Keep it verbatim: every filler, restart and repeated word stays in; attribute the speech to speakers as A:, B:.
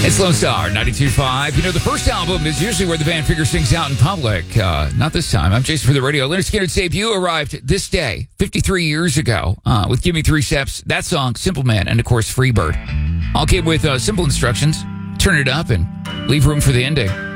A: It's Lone Star, ninety-two point five. You know, the first album is usually where the band figures things out in public. Uh, not this time. I'm Jason for the radio. Lynyrd Skynyrd's debut arrived this day, fifty-three years ago, uh, with Give Me Three Steps, that song, Simple Man, and, of course, Freebird. All came with uh, simple instructions. Turn it up and leave room for the ending.